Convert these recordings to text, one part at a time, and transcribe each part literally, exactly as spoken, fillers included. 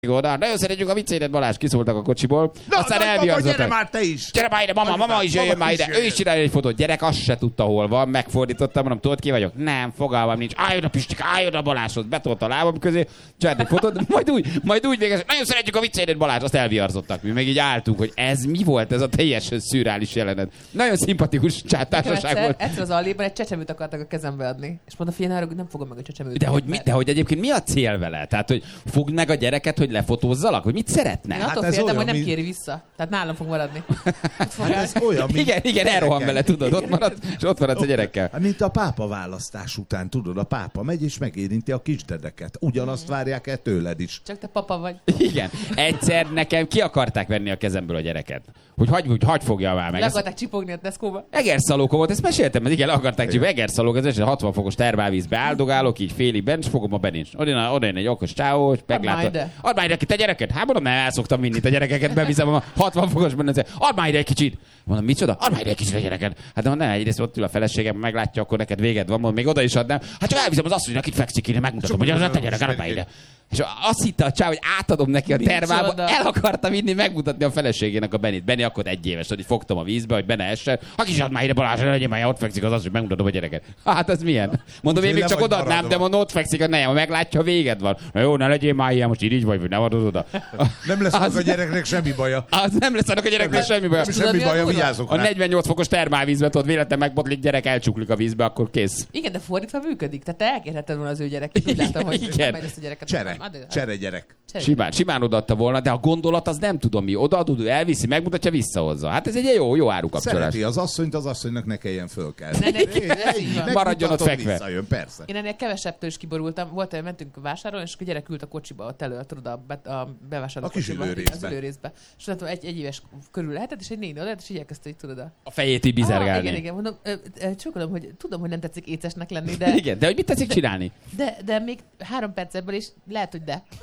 oda. Nagyon szeretjük a vicceidet, Balázs, kiszóltak a kocsiból. Na, aztán elviarzottak. Gyere már te is! Gyere már ide, mama, mama is jöjjön már ide. Ő is csinálja egy fotót. Gyerek azt se tudta, hol van. Megfordítottam, mondom, tudod, ki vagyok? Nem, fogalmam nincs. Állj oda, Pistika, állj oda, Balázshoz. Betolta a lábam közé. Csinált egy fotót, majd úgy, majd úgy végez. Nagyon szeretjük a vicceidet, Balázs, azt elviarzottak. Mi meg így álltunk, hogy ez mi volt, ez a teljesen szürreális jelenet. Nagyon szimpatikus társaság volt. Egyszer az Alliban egy csecsemőt akartak a kezembe adni. És mondta, figyelj, hogy nem fogom meg a csecsemőt. De hogy, mi, de hogy egyébként mi a cél vele? Tehát, hogy fogd meg a gyereket, hogy lefotózzalak? Hogy mit szeretne? Én attól Hát féltem, hogy olyan, nem mint... kéri vissza. Tehát nálam fog maradni. Hát ez olyan, mint... Igen, igen, elrohan vele, tudod, ott marad, és ott maradsz a gyerekkel. Hát, mint a pápa választás után, tudod, a pápa megy és megérinti a kisdedeket. Ugyanazt várják el tőled is. Csak te papa vagy. Igen. Egyszer nekem ki akarták venni a kezemből a gyereket. Hogy hagy, hogy hagy fogja már meg. Le akarták csipogni a Tesco-ba. Egerszalóka volt, ezt meséltem, mert igen, le akarták csipogni. Egerszalók, ez eset hatvan fokos termálvízbe áldogálok, így félig bent, és fogom a benincs. Oda, oda egy okos csávó, és meglátom. Add már ide ki te gyereket. Hát mondom, nem, el szoktam vinni a gyerekeket, beviszem a hatvan fokos benne. Add már ide egy kicsit. Mondom, micsoda? Add már ide egy kicsit a gyereket. Hát mondom, ne, egyrészt ott ül a feleségem, meglátja, akkor neked véged van, mondom, még oda is adnám. Hát csak elviszem az asszonynak, itt fekszik, én megmutatom, hogy az a te gyerek, add már ide. És azt hitte a csáv, hogy átadom neki a termába, el akarta vinni, megmutatni a feleségének a Benit. Beni akkor egy éves, hogy fogtam a vízbe, hogy benne essen. Ha kis add már ide, Balázs, legyen már, ott fekszik az az, hogy megmutatom a gyereket. Hát ez milyen? Mondom, én még csak odaadnám, de mondom, ott fekszik a nejem, meglátja, véged van. Na jó, ne legyél már ilyen, most így vagy, vagy nem adod oda. Nem lesz az... a gyereknek semmi baja. Az nem lesz annak a gyereknek semmi baja. Semmi baja, vigyázok rá. A negyvennyolc fokos termálvízbe, tudod, véletlen megbotlik, gyerek elcsuklik a vízbe, akkor kész. Igen, de fordítva működik. Tehát te elkérheted volna az ő gyereket. Úgy látom, hogy igen. Ezt a gyereket. Csere, csere gyerek. Simán, simán odaadta volna, de a gondolat az nem tudom mi. Odaadod, ő elviszi, megmutatja, visszahozza. Hát ez egy jó, jó árukapcsolás. Szereti az asszonyt, az asszonynak ne kelljen fölkelni. Ne, ne, ne, maradjon ott fekve. Visszajön, persze. Én ennél kevesebbtől is kiborultam. Volt, hogy mentünk vásárolni, és a gyerek ült a kocsiba, ott elő, tudod, a, be, a bevásárló a kocsiba. Az ülőrészbe. És tudom, egy, egy éves körül lehetett, és egy néni oda, és így elkezdte, hogy tudod. A, a fejét így bizergálni. Ah, igen, igen, mondom, csókolom, hogy tudom, hogy nem tetszik écesnek lenni, de... Igen, de hogy mit tetszik csinálni? De, de még három perc ebből is lehet, hogy de.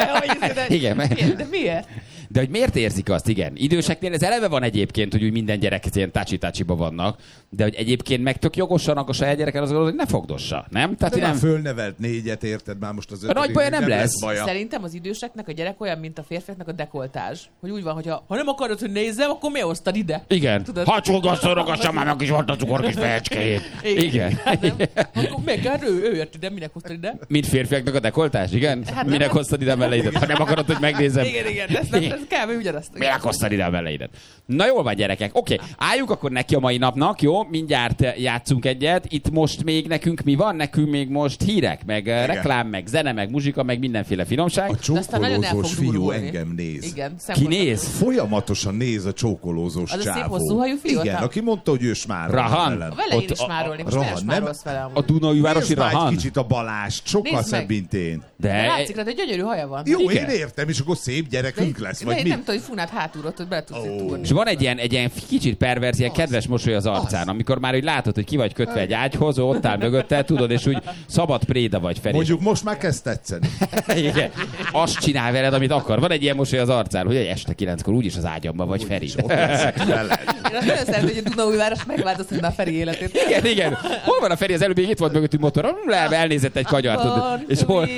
Igen, de miért? De hogy miért érzik azt, igen. Időseknél ez eleve van egyébként, hogy úgy minden gyerek ilyen tácsi-tácsiba vannak, de hogy egyébként meg tök jogosan a saját gyereken az hogy ne fogdossa, nem? Tehát de nem fölnevelt négyet, érted már most az ötödik. A nagy baja nem, nem lesz. lesz baja. Szerintem az időseknek a gyerek olyan, mint a férfiaknak a dekoltázs. Hogy úgy van, hogy ha, ha nem akarod, hogy nézzem, akkor mi osztad ide? Igen. Ha csugasszor, ragassam már meg is volt a cukor kis fejecskéjét. Igen. Hát nem. Akkor meg kell, ő, ő jött ide, minek hoztad ide? Mint férfiaknak a dekoltázs, igen? Hát minek hoztad ide a meleidet? Ha nem akarod, hogy megnézem. Igen, igen, ez, nem, ez kb. Ugyanazt. Minek hoztad ide a meleidet? Na jól van, gyerekek. Oké, okay. Álljunk akkor neki a mai napnak, jó? Mindjárt játszunk egyet. Itt most még nekünk mi van? Nekünk még most hírek, meg igen. Reklám, meg zene, meg muzsika, meg mindenféle finomság. A csókolózós fiú durulni. Engem néz. Igen, ki néz? Folyamatosan néz a csókolózós csávó. Az csávó. a szép hosszú hajú fiú? Igen, aki mondta, hogy ő smárol. Rahan. Vele én is smárolni. Most nem smárolsz vele. A Dunaújvárosi Rahan? Nézd kicsit a Balázs, sokkal szebb, mint én. De látszik rá, hogy gyönyörű haja van. Jó, én értem, és akkor szép gyerekünk lesz, vagy mi? Nem tudom, hogy Funát hátulról, hogy bele tudsz itt túrni. És van egy ilyen, egy ilyen kicsit perverz, ilyen kedves mosoly az arcán, amikor már úgy látod, hogy ki vagy kötve egy ágyhoz, ott áll mögöttel, tudod, és úgy szabad préda vagy, Feri. Mondjuk most már kezd tetszeni. Igen. Azt csinál veled, amit akar. Van egy ilyen mosoly az arcán, hogy este kilenckor úgyis az ágyamban vagy, Feri. Én azt nagyon szeretem, hogy a Dunaújváros megváltoztatná a Feri életét. Igen, igen. Hol van a Feri? Az előbb még itt volt mögöttünk motor. Le, elnézett egy kagyart. És, hol...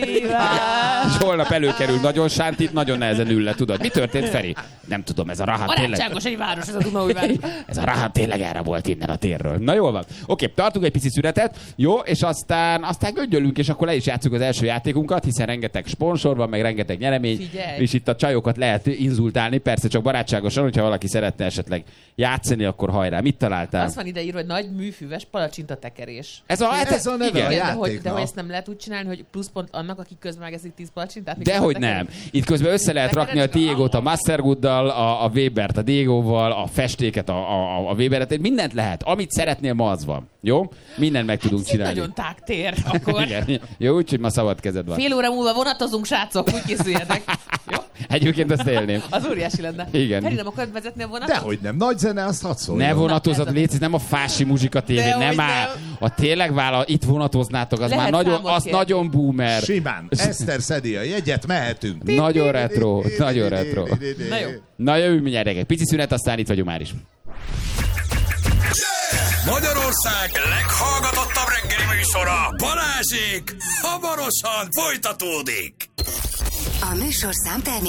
és holnap előkerül nagyon sántit, nagyon nehezen ül le, tudod. Mi történt, Feri? Nem tudom, ez a Rahan tényleg... Barátságos egy város, ez a Dunaújváros. Ez a Rahan tényleg erre volt innen a térről. Na jól van. Oké, tartunk egy pici szünetet, jó, és aztán, aztán göngyölünk, és akkor le is játszunk az első játékunkat, hiszen rengeteg sponsor van, meg rengeteg nyeremény, figyelj. És itt a csajokat lehet inzultálni, persze csak barátságosan, hogyha valaki szeretne esetleg játszani, akkor hajrá. Mit találtál? Azt van ide írva, hogy nagy műfüves palacsintatekerés. Ez a, ez a neve igen. a de, hogy, de hogy ezt nem lehet úgy csinálni, hogy pluszpont annak, aki közben megeszik tíz palacsintát? Dehogy nem. Itt közben össze lehet rakni a Diegót a Mastergooddal, a, a Webert a Diegóval, a festéket a, a, a Weberet, mindent lehet. Amit szeretnél, ma az van. Jó? Mindent meg tudunk hát csinálni. Nagyon tág tér, akkor. Igen. Jó, úgyhogy ma szabad kezed van. Fél óra múlva vonatozunk, srácok, úgy készüljetek. Jó? Egyébként azt élném. Az óriási lenne. Igen. Feri, nem akarod vezetni a vonatot? Dehogy nem. Nagy zene, azt hadd szóljon. Ne vonatozat, légy, nem a Fási Muzsika tévé, nem áll. A tényleg vállal, itt vonatoznátok, az lehet már nagyon, az kérni. nagyon boomer. Simán. Eszter szedi a jegyet, mehetünk. Nagyon retro, nagyon retro. Na jó. Na jövünk mindjárt reggel. Pici szünet, aztán itt vagyunk már is. Magyarország leghallgatottabb reggeli műsora, Balázsék, hamarosan folytatódik. A műsorszám termék